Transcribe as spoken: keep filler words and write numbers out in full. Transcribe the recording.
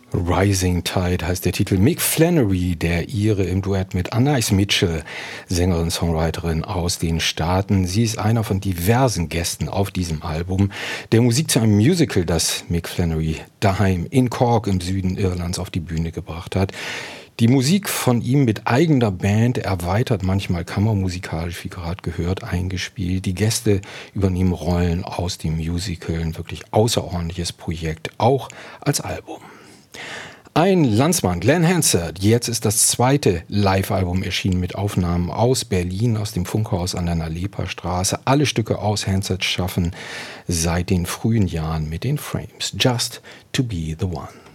Rising Tide heißt der Titel. Mick Flannery, der Ire im Duett mit Anais Mitchell, Sängerin, Songwriterin aus den Staaten. Sie ist einer von diversen Gästen auf diesem Album, der Musik zu einem Musical, das Mick Flannery daheim in Cork im Süden Irlands auf die Bühne gebracht hat. Die Musik von ihm mit eigener Band erweitert, manchmal kammermusikalisch, wie gerade gehört, eingespielt. Die Gäste übernehmen Rollen aus dem Musical. Ein wirklich außerordentliches Projekt, auch als Album. Ein Landsmann, Glenn Hansard. Jetzt ist das zweite Live-Album erschienen mit Aufnahmen aus Berlin, aus dem Funkhaus an der Nalepa-Straße. Alle Stücke aus Hansard schaffen seit den frühen Jahren mit den Frames. Just to be the one.